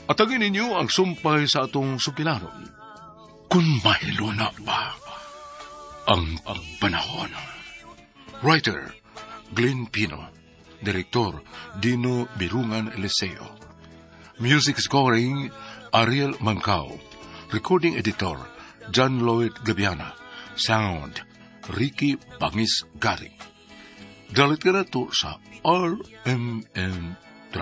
Atagin ninyo ang sumpay sa atong sukilanon. Kung mahilo na ba ang panahon. Writer, Glenn Pino. Direktor, Dino Birungan Eliseo. Music scoring, Ariel Mancao. Recording editor, John Lloyd Gabiana. Sound, Ricky Bangis Garing. Dalit ka na to sa RMN